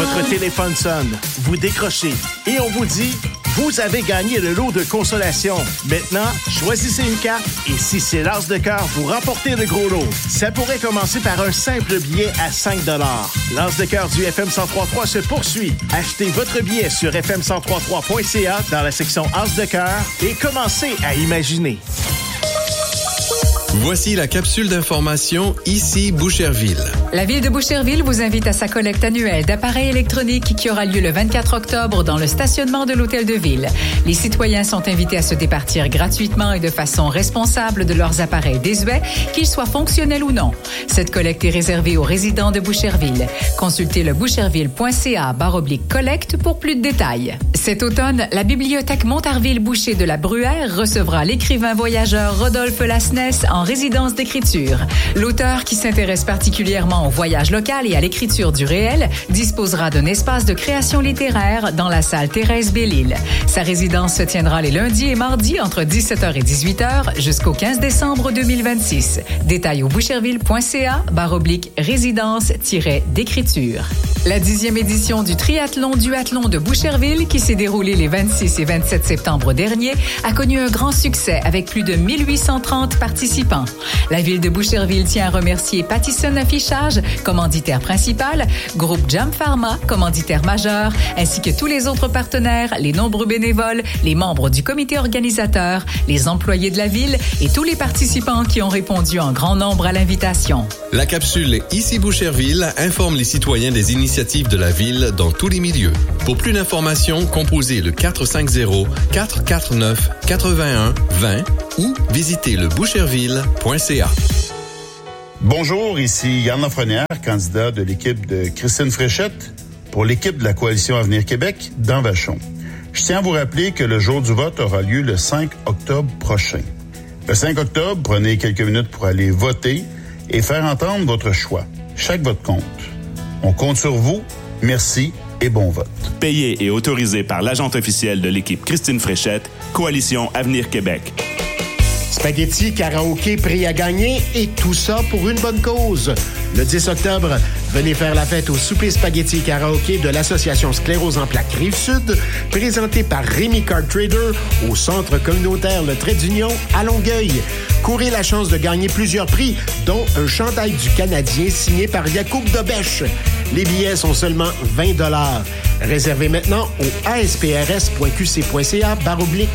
Votre téléphone sonne, vous décrochez et on vous dit « Vous avez gagné le lot de consolation. Maintenant, choisissez une carte et si c'est l'as de cœur, vous remportez le gros lot. Ça pourrait commencer par un simple billet à 5 $. L'as de cœur du FM 1033 se poursuit. Achetez votre billet sur fm1033.ca dans la section As de cœur et commencez à imaginer. Voici la capsule d'information ici Boucherville. La ville de Boucherville vous invite à sa collecte annuelle d'appareils électroniques qui aura lieu le 24 octobre dans le stationnement de l'Hôtel de Ville. Les citoyens sont invités à se départir gratuitement et de façon responsable de leurs appareils désuets, qu'ils soient fonctionnels ou non. Cette collecte est réservée aux résidents de Boucherville. Consultez le boucherville.ca/collecte pour plus de détails. Cet automne, la bibliothèque Montarville-Boucher de la Bruyère recevra l'écrivain voyageur Rodolphe Lasnès en résidence d'écriture. L'auteur, qui s'intéresse particulièrement au voyage local et à l'écriture du réel, disposera d'un espace de création littéraire dans la salle Thérèse Bellil. Sa résidence se tiendra les lundis et mardis entre 17h et 18h jusqu'au 15 décembre 2026. Détails au boucherville.ca/résidence-d'écriture. La 10e édition du triathlon-duathlon de Boucherville, qui s'est déroulée les 26 et 27 septembre dernier, a connu un grand succès avec plus de 1830 participants. La ville de Boucherville tient à remercier Pattison Affichage, commanditaire principal, Groupe Jam Pharma, commanditaire majeur, ainsi que tous les autres partenaires, les nombreux bénévoles, les membres du comité organisateur, les employés de la ville et tous les participants qui ont répondu en grand nombre à l'invitation. La capsule Ici Boucherville informe les citoyens des initiatives de la ville dans tous les milieux. Pour plus d'informations, composez le 450-449-81-20 ou visitez le boucherville.ca. Bonjour, ici Yann Lafrenière, candidat de l'équipe de Christine Fréchette pour l'équipe de la Coalition Avenir Québec dans Vachon. Je tiens à vous rappeler que le jour du vote aura lieu le 5 octobre prochain. Le 5 octobre, prenez quelques minutes pour aller voter et faire entendre votre choix. Chaque vote compte. On compte sur vous. Merci et bon vote. Payé et autorisé par l'agente officielle de l'équipe Christine Fréchette, Coalition Avenir Québec. Spaghetti, karaoké, prix à gagner et tout ça pour une bonne cause. Le 10 octobre, venez faire la fête au souper spaghetti karaoké de l'Association Sclérose en plaques Rive-Sud, présenté par Rémi Card Trader au Centre communautaire Le Trait d'Union à Longueuil. Courez la chance de gagner plusieurs prix, dont un chandail du Canadien signé par Yacoub Dobèche. Les billets sont seulement 20 $. Réservez maintenant au asprs.qc.ca/